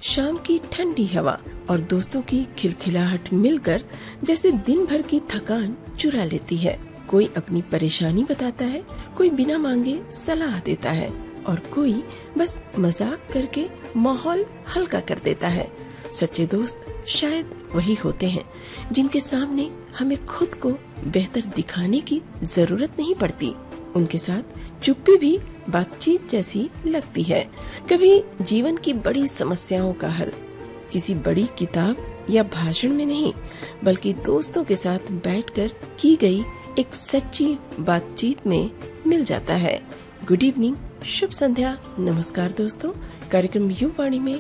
शाम की ठंडी हवा और दोस्तों की खिलखिलाहट मिलकर जैसे दिन भर की थकान चुरा लेती है। कोई अपनी परेशानी बताता है, कोई बिना मांगे सलाह देता है और कोई बस मजाक करके माहौल हल्का कर देता है। सच्चे दोस्त शायद वही होते हैं जिनके सामने हमें खुद को बेहतर दिखाने की जरूरत नहीं पड़ती। उनके साथ चुप्पी भी बातचीत जैसी लगती है। कभी जीवन की बड़ी समस्याओं का हल किसी बड़ी किताब या भाषण में नहीं, बल्कि दोस्तों के साथ बैठकर की गई एक सच्ची बातचीत में मिल जाता है। गुड इवनिंग, शुभ संध्या, नमस्कार दोस्तों। कार्यक्रम युवाणी में